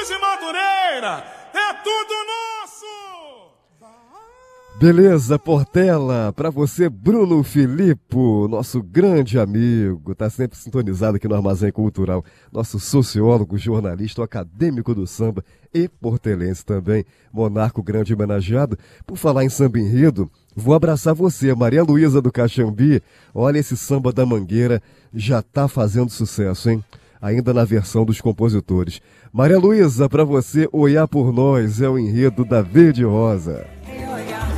Cruz e Madureira, é tudo nosso! Beleza, Portela, pra você, Bruno Filippo, nosso grande amigo, tá sempre sintonizado aqui no Armazém Cultural, nosso sociólogo, jornalista, acadêmico do samba e portelense também, monarco grande homenageado. Por falar em samba enredo, vou abraçar você, Maria Luísa do Caxambi. Olha, esse samba da Mangueira já tá fazendo sucesso, hein? Ainda na versão dos compositores. Maria Luísa, pra você, Oiá por Nós é o enredo da Verde Rosa.